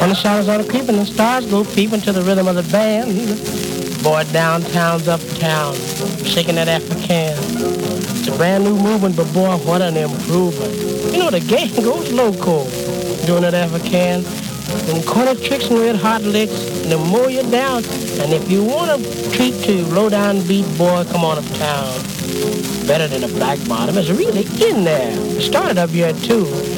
When the shadows are creeping, the stars go peeping to the rhythm of the band. Boy, downtown's uptown, shaking that African. It's a brand new movement, but boy, what an improvement. You know, the gang goes loco doing that African. Them corner tricks and red hot licks, and the more you're down. And if you want to treat to low down beat, boy, come on uptown. Better than a black bottom. It's really in there. It started up here too.